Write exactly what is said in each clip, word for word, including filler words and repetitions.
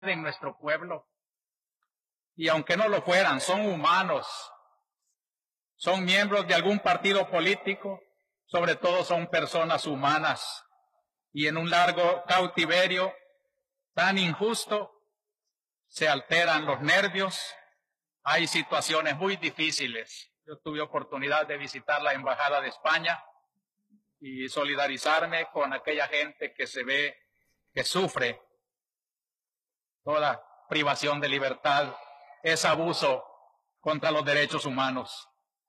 en nuestro pueblo. Y aunque no lo fueran, son humanos, son miembros de algún partido político, sobre todo son personas humanas. Y en un largo cautiverio tan injusto, se alteran los nervios, hay situaciones muy difíciles. Yo tuve oportunidad de visitar la Embajada de España y solidarizarme con aquella gente que se ve que sufre toda privación de libertad, es abuso contra los derechos humanos.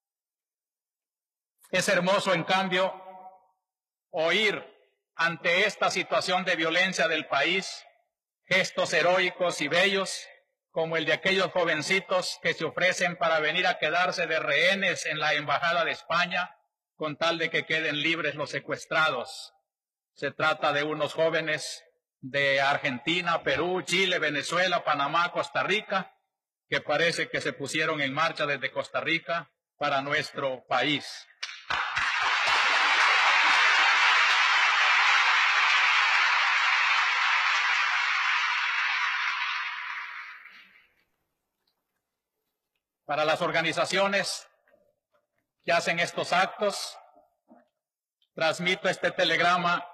Es hermoso, en cambio, oír ante esta situación de violencia del país gestos heroicos y bellos como el de aquellos jovencitos que se ofrecen para venir a quedarse de rehenes en la Embajada de España con tal de que queden libres los secuestrados. Se trata de unos jóvenes de Argentina, Perú, Chile, Venezuela, Panamá, Costa Rica, que parece que se pusieron en marcha desde Costa Rica para nuestro país. Para las organizaciones que hacen estos actos, transmito este telegrama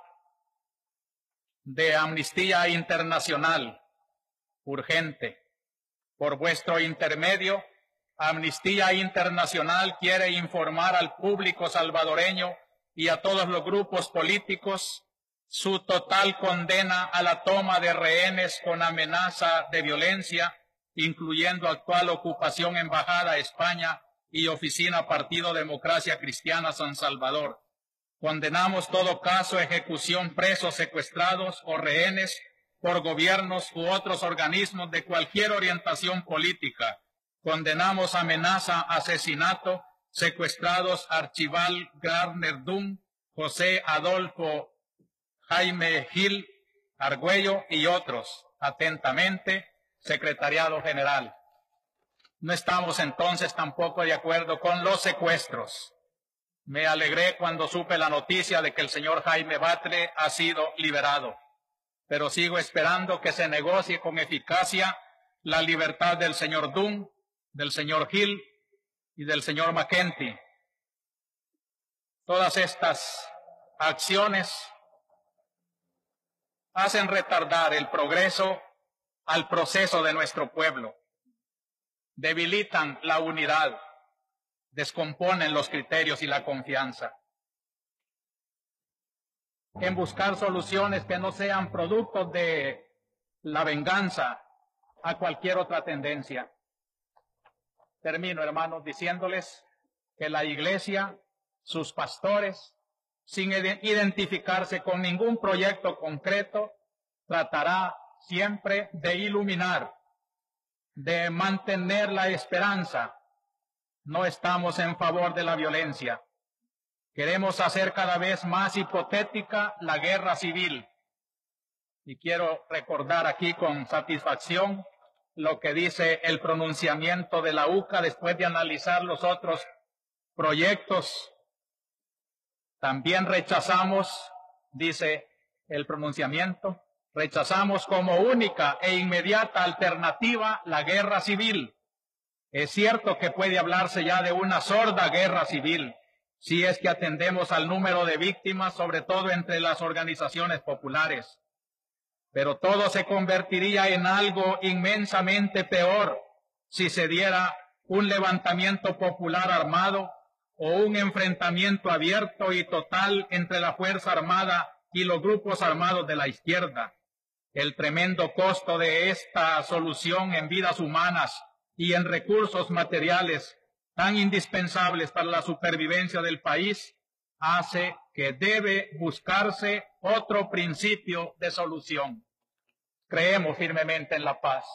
de Amnistía Internacional, urgente. Por vuestro intermedio, Amnistía Internacional quiere informar al público salvadoreño y a todos los grupos políticos su total condena a la toma de rehenes con amenaza de violencia, incluyendo actual ocupación Embajada España y Oficina Partido Democracia Cristiana San Salvador. Condenamos todo caso, ejecución, presos, secuestrados o rehenes por gobiernos u otros organismos de cualquier orientación política. Condenamos amenaza, asesinato, secuestrados Archival Gardner Dunn, José Adolfo Jaime Gil Argüello y otros. Atentamente, Secretariado General. No estamos entonces tampoco de acuerdo con los secuestros. Me alegré cuando supe la noticia de que el señor Jaime Batle ha sido liberado, pero sigo esperando que se negocie con eficacia la libertad del señor Dunn, del señor Gil y del señor McKenty. Todas estas acciones hacen retardar el progreso al proceso de nuestro pueblo, debilitan la unidad, descomponen los criterios y la confianza. En buscar soluciones que no sean productos de la venganza a cualquier otra tendencia. Termino, hermanos, diciéndoles que la Iglesia, sus pastores, sin identificarse con ningún proyecto concreto, tratará siempre de iluminar, de mantener la esperanza. No estamos en favor de la violencia. Queremos hacer cada vez más hipotética la guerra civil. Y quiero recordar aquí con satisfacción lo que dice el pronunciamiento de la U C A después de analizar los otros proyectos. También rechazamos, dice el pronunciamiento, rechazamos como única e inmediata alternativa la guerra civil. Es cierto que puede hablarse ya de una sorda guerra civil, si es que atendemos al número de víctimas, sobre todo entre las organizaciones populares. Pero todo se convertiría en algo inmensamente peor si se diera un levantamiento popular armado o un enfrentamiento abierto y total entre la Fuerza Armada y los grupos armados de la izquierda. El tremendo costo de esta solución en vidas humanas y en recursos materiales tan indispensables para la supervivencia del país hace que debe buscarse otro principio de solución. Creemos firmemente en la paz.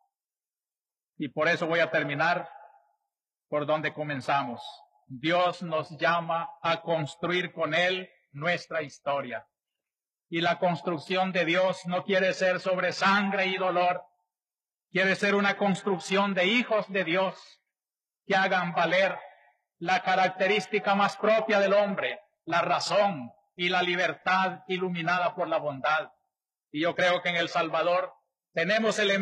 Y por eso voy a terminar por donde comenzamos. Dios nos llama a construir con Él nuestra historia. Y la construcción de Dios no quiere ser sobre sangre y dolor. Quiere ser una construcción de hijos de Dios que hagan valer la característica más propia del hombre, la razón y la libertad iluminada por la bondad. Y yo creo que en El Salvador Tenemos elementos